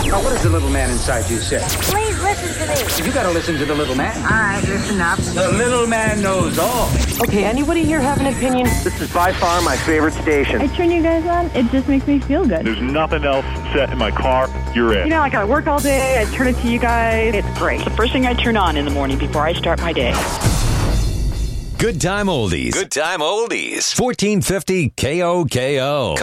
Now, what does the little man inside you say? Please listen to me. You gotta listen to the little man. All right, listen up. The little man knows all. Okay, anybody here have an opinion? This is by far my favorite station. I turn you guys on, it just makes me feel good. There's nothing else set in my car. You're it. You know, like I work all day, I turn it to you guys. It's great. The first thing I turn on in the morning before I start my day. Good time oldies. Good time oldies. 1450 KOKO.